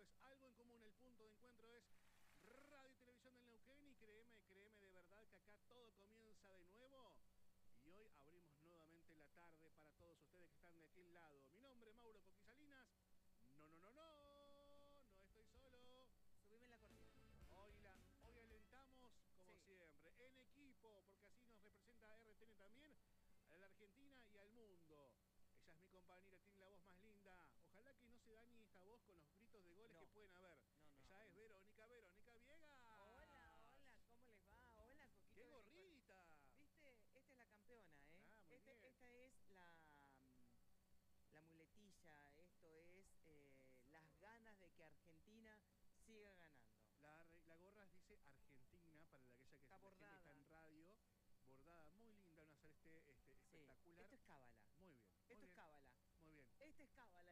es Algo en Común. El punto de encuentro es Radio y Televisión del Neuquén. Y créeme de verdad que acá todo comienza de nuevo. Y hoy abrimos nuevamente la tarde para todos ustedes que están de aquel lado. Mi nombre es Mauro Coquisalinas. No estoy solo. Subime la cortina. Hoy alentamos, como siempre, en equipo, porque así nos representa RTN también, a la Argentina y al mundo. Ella es mi compañera, tiene la voz más linda. Ojalá que no se dañe esta voz con los gritos de goles que pueden haber. Ella es Verónica Viegas. Hola, ¿cómo les va? Hola, Coquito. ¡Qué gorrita! ¿Viste? Esta es la campeona, ¿eh? Ah, muy bien. Esta es la muletilla, esto es las ganas de que Argentina siga ganando.